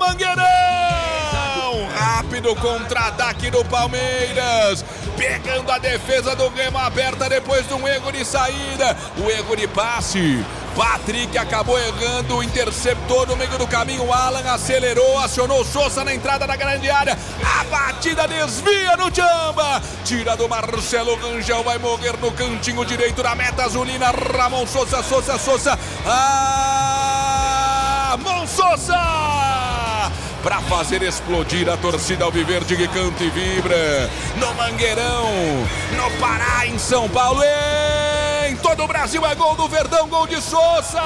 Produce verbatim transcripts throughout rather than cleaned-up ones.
Mangueirão. Rápido contra-ataque do Palmeiras, pegando a defesa do Remo aberta depois de um erro de saída, o erro de passe. Patrick acabou errando, interceptou no meio do caminho, o Alan acelerou, acionou o Sousa na entrada da grande área, a batida desvia no Tchamba, tira do Marcelo Rangel, vai morrer no cantinho direito da meta azulina, Ramon Sousa, Sousa, Sousa, Ramon Sousa! Para fazer explodir a torcida alviverde que canta e vibra, no Mangueirão, no Pará, em São Paulo, em todo o Brasil é gol do Verdão, gol de Sousa.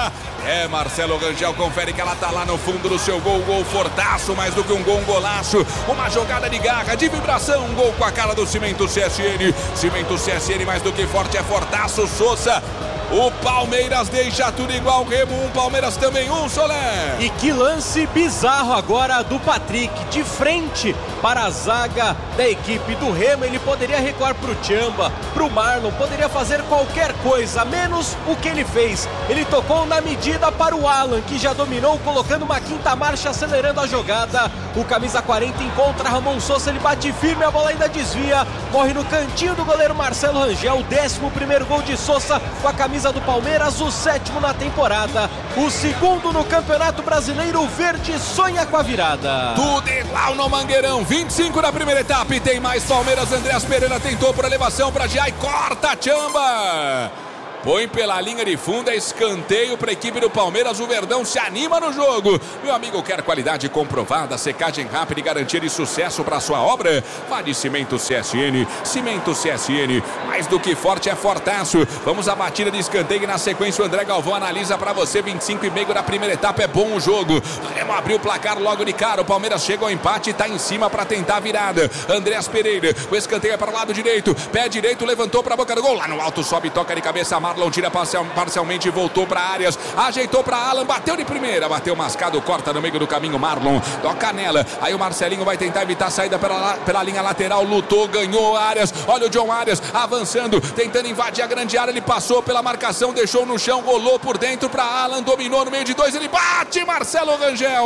É, Marcelo Rangel confere que ela tá lá no fundo do seu gol, gol fortaço, mais do que um gol, um golaço, uma jogada de garra, de vibração, um gol com a cara do Cimento C S N, Cimento C S N mais do que forte, é fortaço, Sousa. O Palmeiras deixa tudo igual, Remo um, Palmeiras também um, Solé. E que lance bizarro agora do Patrick, de frente para a zaga da equipe do Remo. Ele poderia recuar para o Tchamba, para o Marlon, poderia fazer qualquer coisa, menos o que ele fez. Ele tocou na medida para o Alan, que já dominou, colocando uma quinta marcha, acelerando a jogada. O camisa quarenta encontra Ramon Sousa, ele bate firme, a bola ainda desvia, morre no cantinho do goleiro Marcelo Rangel. O décimo primeiro gol de Sousa com a camisa do Palmeiras, o sétimo na temporada, o segundo no Campeonato Brasileiro. O verde sonha com a virada. Tudo igual no Mangueirão, vinte e cinco na primeira etapa e tem mais Palmeiras. Andreas Pereira tentou por elevação para Giai, corta Tchamba, põe pela linha de fundo, é escanteio para a equipe do Palmeiras. O Verdão se anima no jogo. Meu amigo, quer qualidade comprovada, secagem rápida e garantia de sucesso para sua obra? Vá de Cimento C S N. Cimento C S N, mais do que forte, é fortaço. Vamos à batida de escanteio e na sequência o André Galvão analisa para você. Vinte e cinco e meio da primeira etapa, é bom o jogo. Remo abriu o placar logo de cara. O Palmeiras chega ao empate e está em cima para tentar a virada. Andreas Pereira, o escanteio é para o lado direito, pé direito, levantou para a boca do gol. Lá no alto sobe, toca de cabeça, Marlon tira parcial, parcialmente e voltou para Arias, ajeitou para Alan, bateu de primeira, bateu mascado, corta no meio do caminho, Marlon toca nela, aí o Marcelinho vai tentar evitar a saída pela, pela linha lateral, lutou, ganhou Arias, olha o John Arias avançando, tentando invadir a grande área, ele passou pela marcação, deixou no chão, rolou por dentro para Alan, dominou no meio de dois, ele bate, Marcelo Rangel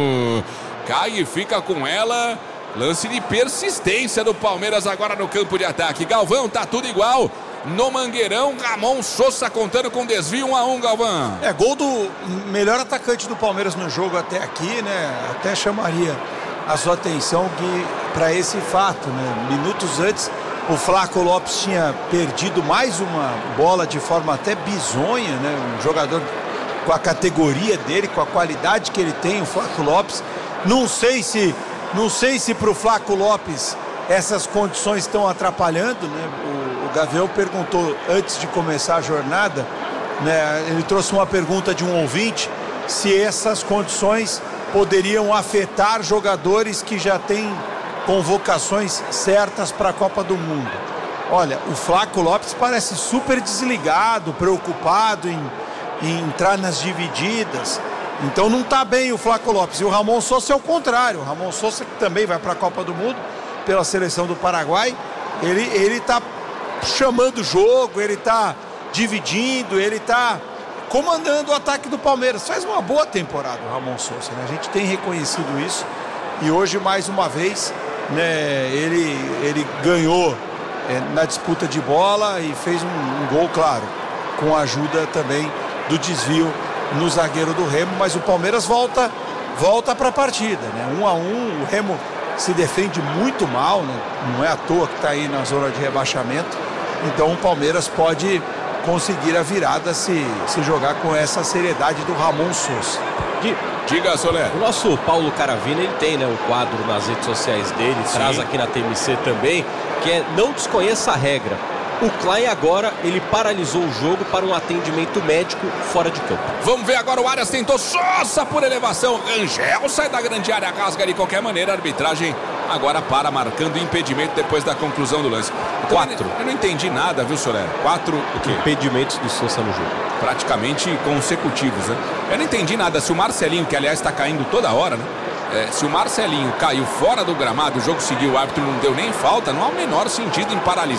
cai e fica com ela. Lance de persistência do Palmeiras agora no campo de ataque. Galvão, tá tudo igual no Mangueirão. Ramon Sousa contando com desvio, um a um, Galvão. É, gol do melhor atacante do Palmeiras no jogo até aqui, né? Até chamaria a sua atenção para esse fato, né? Minutos antes, o Flaco Lopes tinha perdido mais uma bola de forma até bizonha, né? Um jogador com a categoria dele, com a qualidade que ele tem, o Flaco Lopes. Não sei se Não sei se para o Flaco Lopes essas condições estão atrapalhando, né? O, o Gavião perguntou antes de começar a jornada, né? Ele trouxe uma pergunta de um ouvinte se essas condições poderiam afetar jogadores que já têm convocações certas para a Copa do Mundo. Olha, o Flaco Lopes parece super desligado, preocupado em, em entrar nas divididas. Então não está bem o Flaco Lopes. E o Ramon Sousa é o contrário. O Ramon Sousa, que também vai para a Copa do Mundo pela seleção do Paraguai, ele ele está chamando o jogo, ele está dividindo, ele está comandando o ataque do Palmeiras. Faz uma boa temporada o Ramon Sousa, né? A gente tem reconhecido isso. E hoje, mais uma vez, né, ele, ele ganhou é, na disputa de bola e fez um, um gol, claro, com a ajuda também do desvio no zagueiro do Remo, mas o Palmeiras volta volta para a partida, né? Um a um, o Remo se defende muito mal, né? Não é à toa que está aí na zona de rebaixamento, então o Palmeiras pode conseguir a virada se, se jogar com essa seriedade do Ramon Sousa. Diga, Solé. O nosso Paulo Caravina, ele tem, né, um quadro nas redes sociais dele, sim, traz aqui na T M C também, que é não desconheça a regra. O Klein agora, ele paralisou o jogo para um atendimento médico fora de campo. Vamos ver agora, o Arias tentou Sousa por elevação, Rangel sai da grande área, rasga de qualquer maneira, a arbitragem agora para, marcando impedimento depois da conclusão do lance. Então, Quatro. Eu não entendi nada, viu, Solé? Quatro o quê? Impedimentos de Sousa no jogo. Praticamente consecutivos, né? Eu não entendi nada, se o Marcelinho, que aliás está caindo toda hora, né? É, se o Marcelinho caiu fora do gramado, o jogo seguiu, o árbitro não deu nem falta, não há o menor sentido em paralisar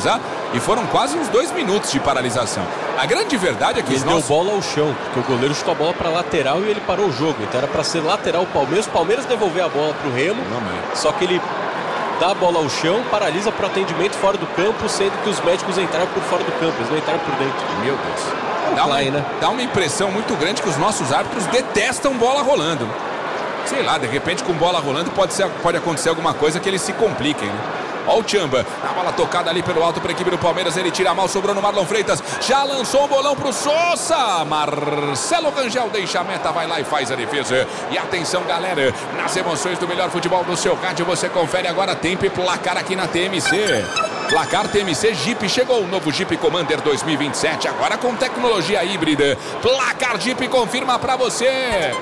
E foram quase uns dois minutos de paralisação. A grande verdade é que ele os deu nossos... bola ao chão, porque o goleiro chutou a bola para lateral e ele parou o jogo. Então era para ser lateral o Palmeiras. O Palmeiras devolver a bola para o Remo, Não, só que ele dá a bola ao chão, paralisa para o atendimento fora do campo, sendo que os médicos entraram por fora do campo, eles não entraram por dentro. Meu Deus. É Dá uma, Klein, né? dá uma impressão muito grande que os nossos árbitros detestam bola rolando. Sei lá, de repente com bola rolando pode, ser, pode acontecer alguma coisa que eles se compliquem, né? Ó o Tchamba, a bola tocada ali pelo alto para a equipe do Palmeiras, ele tira mal, sobrou no Marlon Freitas, já lançou o bolão pro Sousa, Marcelo Rangel deixa a meta, vai lá e faz a defesa. E atenção galera, nas emoções do melhor futebol do seu rádio, você confere agora tempo e placar aqui na T M C. Placar T M C Jeep, chegou o novo Jeep Commander dois mil e vinte e sete, agora com tecnologia híbrida. Placar Jeep confirma para você.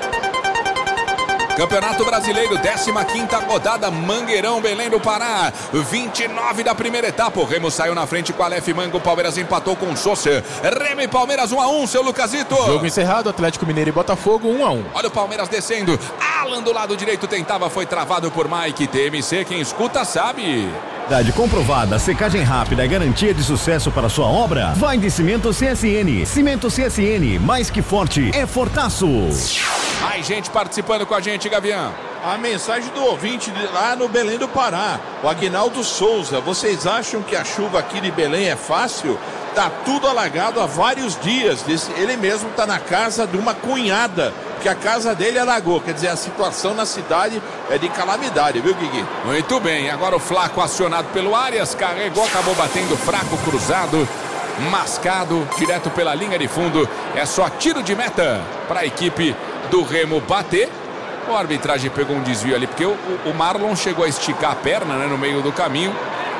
Campeonato Brasileiro, décima quinta rodada, Mangueirão, Belém do Pará, vinte e nove da primeira etapa, o Remo saiu na frente com a Aleph Manga, o Palmeiras empatou com o Sousa, Remo e Palmeiras um a um, seu Lucasito. Jogo encerrado, Atlético Mineiro e Botafogo um a um. Olha o Palmeiras descendo, Alan do lado direito tentava, foi travado por Mike. T M C, quem escuta sabe. Comprovada, secagem rápida é garantia de sucesso para sua obra. Vai de Cimento C S N. Cimento C S N, mais que forte, é fortaço. Mais gente participando com a gente, Gavião. A mensagem do ouvinte de lá no Belém do Pará, o Aguinaldo Souza. Vocês acham que a chuva aqui de Belém é fácil? Tá tudo alagado há vários dias. Ele mesmo tá na casa de uma cunhada, que a casa dele alagou. Quer dizer, a situação na cidade é de calamidade, viu, Guigui? Muito bem, agora o Flaco acionado pelo Arias, carregou, acabou batendo fraco, cruzado, mascado, direto pela linha de fundo. É só tiro de meta para a equipe do Remo bater. O arbitragem pegou um desvio ali, porque o, o Marlon chegou a esticar a perna, né, no meio do caminho.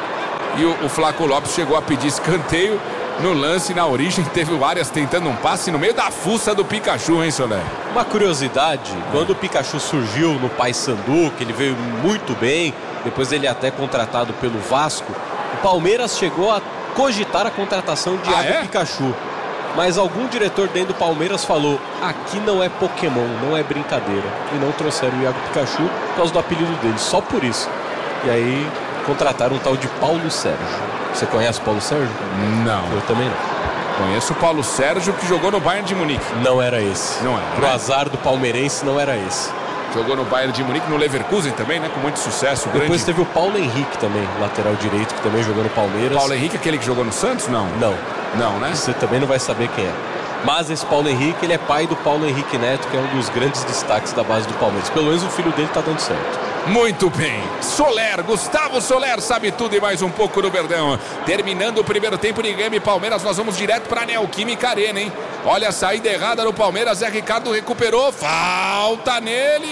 E o, o Flaco Lopes chegou a pedir escanteio. No lance, na origem, teve o Arias tentando um passe no meio da fuça do Pikachu, hein, Soler? Uma curiosidade, quando o Pikachu surgiu no Paysandu, que ele veio muito bem, depois ele até contratado pelo Vasco, o Palmeiras chegou a cogitar a contratação de Ah, Iago é? Pikachu. Mas algum diretor dentro do Palmeiras falou, aqui não é Pokémon, não é brincadeira. E não trouxeram o Iago Pikachu por causa do apelido dele, só por isso. E aí contrataram um tal de Paulo Sérgio. Você conhece o Paulo Sérgio? Não. Eu também não. Conheço o Paulo Sérgio, que jogou no Bayern de Munique. Não era esse. Não era, Pro né? azar do palmeirense, não era esse. Jogou no Bayern de Munique, no Leverkusen também, né? Com muito sucesso. Depois Grande... teve o Paulo Henrique também, lateral direito, que também jogou no Palmeiras. Paulo Henrique, aquele que jogou no Santos? Não. Não. Não, né? Você também não vai saber quem é. Mas esse Paulo Henrique, ele é pai do Paulo Henrique Neto, que é um dos grandes destaques da base do Palmeiras. Pelo menos o filho dele tá dando certo. Muito bem, Soler, Gustavo Soler sabe tudo e mais um pouco do Verdão. Terminando o primeiro tempo de Grêmio e Palmeiras, nós vamos direto para a Neoquímica Arena, hein? Olha a saída errada no Palmeiras, Zé Ricardo recuperou, falta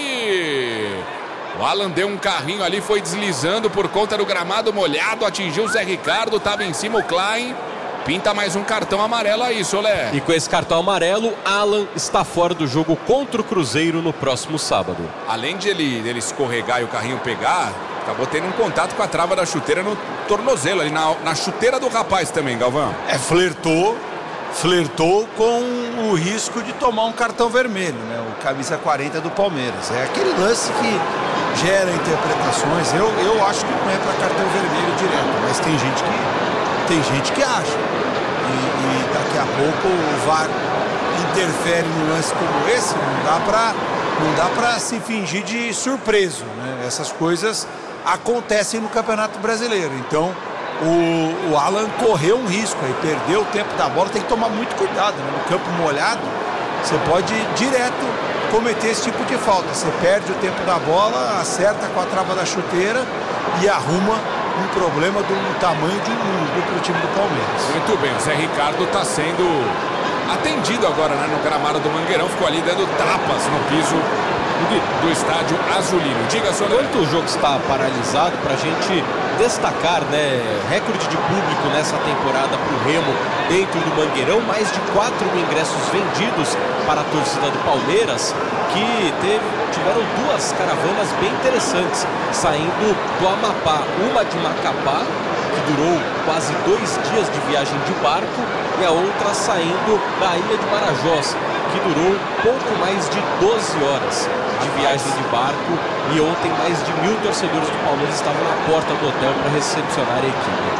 nele. O Alan deu um carrinho ali, foi deslizando por conta do gramado molhado, atingiu o Zé Ricardo, estava em cima o Klein. Pinta mais um cartão amarelo aí, Soler. E com esse cartão amarelo, Alan está fora do jogo contra o Cruzeiro no próximo sábado. Além de ele, dele escorregar e o carrinho pegar, acabou tendo um contato com a trava da chuteira no tornozelo, ali na, na chuteira do rapaz também, Galvão. É, flertou, flertou com o risco de tomar um cartão vermelho, né? O camisa quarenta do Palmeiras. É aquele lance que gera interpretações. Eu, eu acho que não é para cartão vermelho direto, mas tem gente que tem gente que acha. E, e daqui a pouco o V A R interfere num lance como esse, não dá para não dá para se fingir de surpreso, né? Essas coisas acontecem no Campeonato Brasileiro. Então o, o Alan correu um risco aí, perdeu o tempo da bola, tem que tomar muito cuidado, né? No campo molhado você pode direto cometer esse tipo de falta. Você perde o tempo da bola, acerta com a trava da chuteira e arruma um problema do tamanho de um mundo para o time do Palmeiras. Muito bem, o Zé Ricardo está sendo atendido agora, né, no gramado do Mangueirão, ficou ali dando tapas no piso do, do estádio azulino. Diga, Soler. Enquanto o jogo está paralisado, para a gente destacar, né, recorde de público nessa temporada para o Remo dentro do Mangueirão, mais de quatro mil ingressos vendidos para a torcida do Palmeiras, que teve, tiveram duas caravanas bem interessantes, saindo do Amapá, uma de Macapá, que durou quase dois dias de viagem de barco, e a outra saindo da ilha de Marajós, que durou pouco mais de doze horas de viagem de barco, e ontem mais de mil torcedores do Palmeiras estavam na porta do hotel para recepcionar a equipe.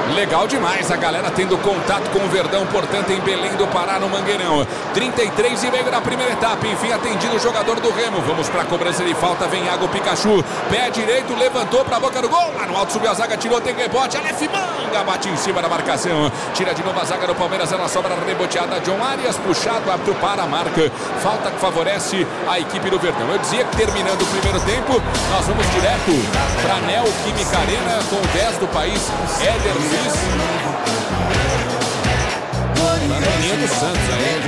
Legal demais, a galera tendo contato com o Verdão, portanto, em Belém do Pará, no Mangueirão. trinta e três e meio na primeira etapa, enfim, atendido o jogador do Remo. Vamos para a cobrança de falta, vem Iago Pikachu. Pé direito, levantou para a boca do gol. Lá no alto subiu a zaga, tirou, tem rebote. Aleph Manga bate em cima da marcação. Tira de novo a zaga do Palmeiras, ela sobra reboteada. John Arias, puxado, apto para a marca. Falta que favorece a equipe do Verdão. Eu dizia que terminando o primeiro tempo, nós vamos direto para a Neoquímica Arena com o dez do país, Éder Luiz. Do Santos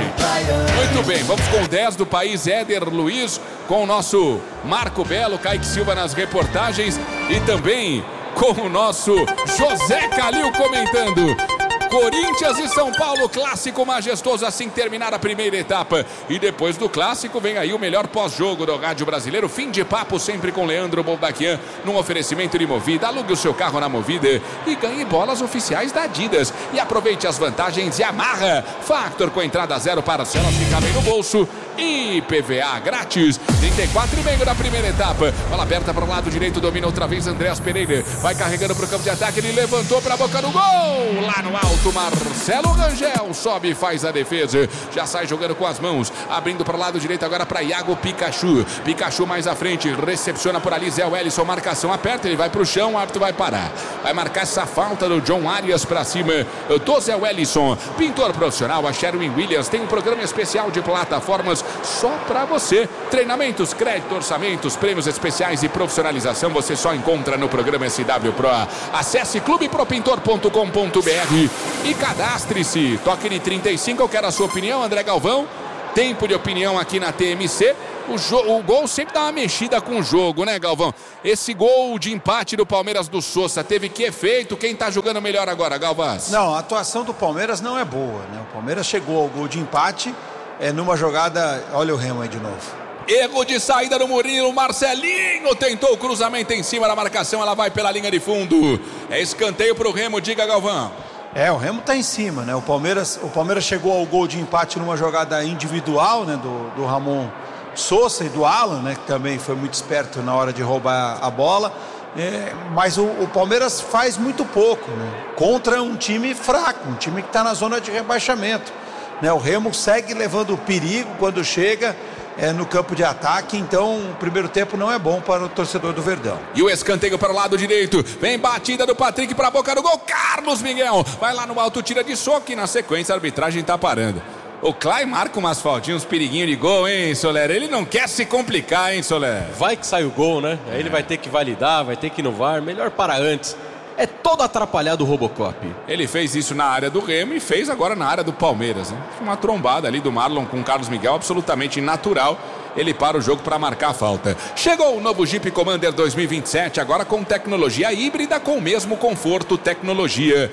aí. Muito bem, vamos com o dez do país, Éder Luiz, com o nosso Marco Belo, Kaique Silva nas reportagens e também com o nosso José Calil comentando. Corinthians e São Paulo, clássico majestoso, assim terminar a primeira etapa. E depois do clássico vem aí o melhor pós-jogo do rádio brasileiro. Fim de papo sempre com Leandro Boldaquian, num oferecimento de Movida. Alugue o seu carro na Movida e ganhe bolas oficiais da Adidas. E aproveite as vantagens e amarra. Factor com entrada zero, parcelas que cabem no bolso. E I P V A grátis. trinta e quatro e meio da primeira etapa. Bola aberta para o lado direito, domina outra vez Andréas Pereira. Vai carregando para o campo de ataque, ele levantou para a boca do gol. Lá no alto, Marcelo Rangel sobe e faz a defesa. Já sai jogando com as mãos, abrindo para o lado direito agora para Iago Pikachu. Pikachu mais à frente, recepciona por ali Zé Wellison, marcação aperta, ele vai para o chão, o árbitro vai parar. Vai marcar essa falta do John Arias para cima do Zé Wellison. Pintor profissional, a Sherwin Williams tem um programa especial de plataformas só para você. Treinamentos, crédito, orçamentos, prêmios especiais e profissionalização você só encontra no programa S W Pro. Acesse clube pro pintor ponto com ponto b r e cadastre-se. Toque de trinta e cinco, eu quero a sua opinião, André Galvão. Tempo de opinião aqui na T M C. O, jo- o gol sempre dá uma mexida com o jogo, né, Galvão? Esse gol de empate do Palmeiras do Sousa teve que efeito? Quem tá jogando melhor agora, Galvaz? Não, a atuação do Palmeiras não é boa, né? O Palmeiras chegou ao gol de empate é, numa jogada... Olha o Remo aí de novo. Erro de saída do Murilo, Marcelinho tentou o cruzamento em cima da marcação, ela vai pela linha de fundo. É escanteio pro Remo, diga, Galvão. É, o Remo tá em cima, né? O Palmeiras, o Palmeiras chegou ao gol de empate numa jogada individual, né? Do, do Ramon Sousa e do Alan, né? Que também foi muito esperto na hora de roubar a bola. É, mas o, o Palmeiras faz muito pouco, né? Contra um time fraco, um time que está na zona de rebaixamento, né? O Remo segue levando perigo quando chega é, no campo de ataque, então o primeiro tempo não é bom para o torcedor do Verdão. E o escanteio para o lado direito, vem batida do Patrick para a boca do gol, Carlos Miguel vai lá no alto, tira de soco e na sequência a arbitragem está parando. O Klein marca umas faltinhas, uns periguinhos de gol, hein, Soler? Ele não quer se complicar, hein, Soler? Vai que sai o gol, né? Aí ele vai ter que validar, vai ter que ir no V A R, melhor para antes. É todo atrapalhado o Robocop. Ele fez isso na área do Remo e fez agora na área do Palmeiras, né? Uma trombada ali do Marlon com o Carlos Miguel, absolutamente natural. Ele para o jogo para marcar a falta. Chegou o novo Jeep Commander dois mil e vinte e sete, agora com tecnologia híbrida, com o mesmo conforto, tecnologia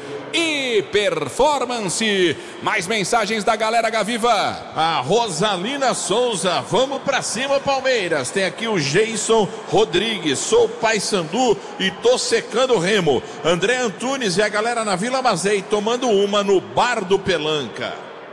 e performance. Mais mensagens da galera, Gaviva. A Rosalina Souza, vamos pra cima, Palmeiras. Tem aqui o Jason Rodrigues, sou Paysandu e tô secando o Remo. André Antunes e a galera na Vila Mazei tomando uma no Bar do Pelanca.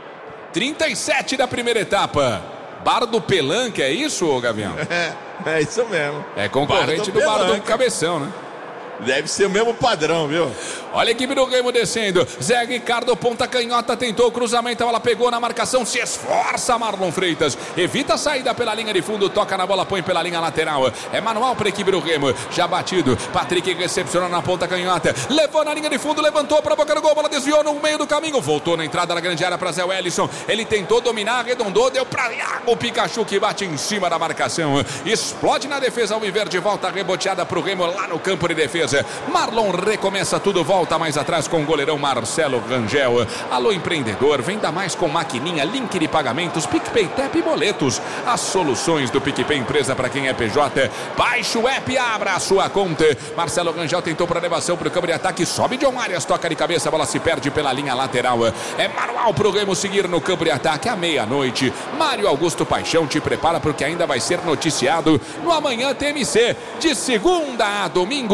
trinta e sete da primeira etapa. Bar do Pelanca, é isso, Gavião? É, é isso mesmo. É concorrente Bar do do Bar do Pelanca. Cabeção, né? Deve ser o mesmo padrão, viu? Olha a equipe do Remo descendo. Zé Ricardo, ponta canhota, tentou o cruzamento, ela pegou na marcação, se esforça Marlon Freitas. Evita a saída pela linha de fundo, toca na bola, põe pela linha lateral. É manual para a equipe do Remo. Já batido, Patrick recepciona na ponta canhota. Levou na linha de fundo, levantou para a boca do gol, bola desviou no meio do caminho. Voltou na entrada da grande área para Zé Wellison. Ele tentou dominar, arredondou, deu para o Pikachu que bate em cima da marcação. Explode na defesa, ao Alviverde, volta reboteada para o Remo lá no campo de defesa. Marlon recomeça tudo, volta mais atrás com o goleirão Marcelo Rangel. Alô, empreendedor, venda mais com maquininha, link de pagamentos, PicPay, T E P e boletos. As soluções do PicPay, empresa para quem é P J. Baixe o app e abra a sua conta. Marcelo Rangel tentou para elevação para o campo de ataque, sobe John Arias, toca de cabeça, a bola se perde pela linha lateral. É manual para o Remo seguir no campo de ataque à meia-noite. Mário Augusto Paixão te prepara porque ainda vai ser noticiado no Amanhã T M C, de segunda a domingo.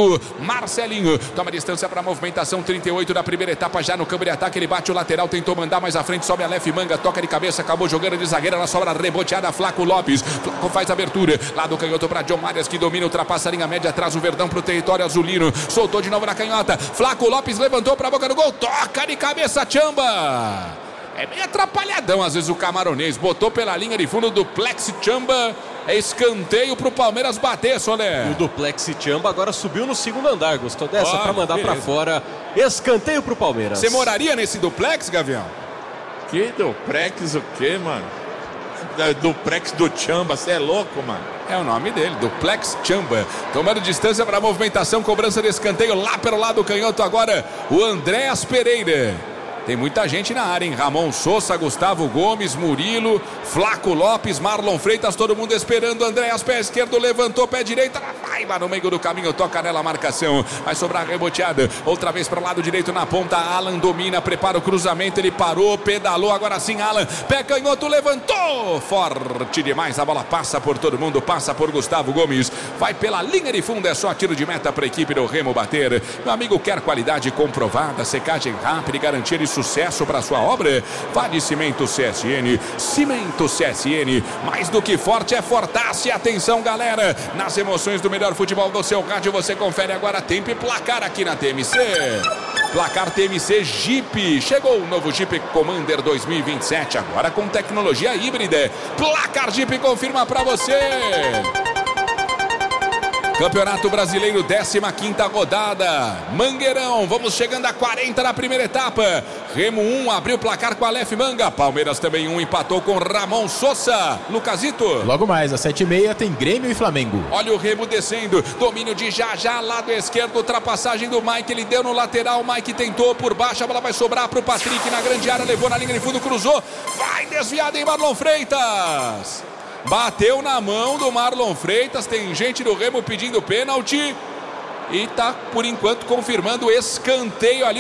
Marcelinho toma distância para a movimentação, trinta e oito da primeira etapa, já no campo de ataque, ele bate o lateral, tentou mandar mais à frente, sobe a Aleph Manga, toca de cabeça, acabou jogando de zagueira, ela sobra reboteada, Flaco Lopes, Flaco faz abertura, lá do canhoto para John Marias, que domina, ultrapassa a linha média, traz o Verdão para o território azulino, soltou de novo na canhota, Flaco Lopes levantou para a boca do gol, toca de cabeça, Chamba. É meio atrapalhadão às vezes o camaronês, botou pela linha de fundo do Duplex Chamba, é escanteio pro Palmeiras bater, Soler. O Duplex Chamba agora subiu no segundo andar, gostou dessa? Ah, para mandar para fora, escanteio pro Palmeiras. Você moraria nesse Duplex, Gavião? Que Duplex o quê, mano? Duplex do Chamba, você é louco, mano? É o nome dele, Duplex Chamba. Tomando distância para a movimentação, cobrança de escanteio lá pelo lado canhoto agora, o Andréas Pereira. Tem muita gente na área, hein? Ramon Sousa, Gustavo Gomes, Murilo, Flaco Lopes, Marlon Freitas, todo mundo esperando. Andréas, pé esquerdo, levantou, pé direito, vai lá no meio do caminho, toca nela a marcação. Vai sobrar reboteada, outra vez para o lado direito na ponta. Alan domina, prepara o cruzamento, ele parou, pedalou, agora sim Alan, pé canhoto, levantou, forte demais, a bola passa por todo mundo, passa por Gustavo Gomes, vai pela linha de fundo, é só tiro de meta para a equipe do Remo bater. Meu amigo quer qualidade comprovada, secagem rápida e garantia de sucesso para sua obra? Vá de Cimento C S N. Cimento C S N, mais do que forte é Fortace. Atenção, galera, nas emoções do melhor futebol do seu rádio, você confere agora tempo e placar aqui na T M C. Placar T M C Jeep. Chegou o novo Jeep Commander dois mil e vinte e sete, agora com tecnologia híbrida. Placar Jeep confirma para você. Campeonato Brasileiro, décima quinta rodada. Mangueirão, vamos chegando a quarenta na primeira etapa. Remo um, abriu o placar com a Aleph Manga. Palmeiras também um, empatou com Ramon Sousa. Lucasito. Logo mais, às sete e meia tem Grêmio e Flamengo. Olha o Remo descendo, domínio de Jajá, lado esquerdo, ultrapassagem do Mike, ele deu no lateral, o Mike tentou por baixo, a bola vai sobrar para o Patrick na grande área, levou na linha de fundo, cruzou, vai desviado em Marlon Freitas. Bateu na mão do Marlon Freitas, tem gente do Remo pedindo pênalti e tá por enquanto confirmando o escanteio ali.